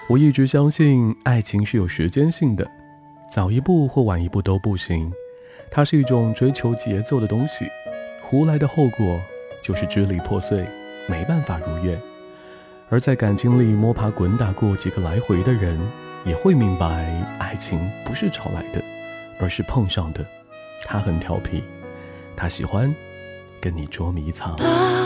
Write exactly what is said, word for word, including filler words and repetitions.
我一直相信爱情是有时间性的，早一步或晚一步都不行，它是一种追求节奏的东西，胡来的后果就是支离破碎，没办法如愿。而在感情里摸爬滚打过几个来回的人，也会明白爱情不是找来的，而是碰上的。他很调皮，他喜欢跟你捉迷藏。